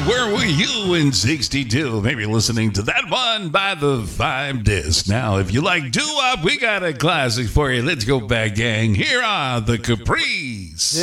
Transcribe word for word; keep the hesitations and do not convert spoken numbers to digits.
where were you in sixty-two? Maybe listening to that one by the Five Disc. Now, if you like doo-wop, we got a classic for you. Let's go back, gang. Here are the Capris.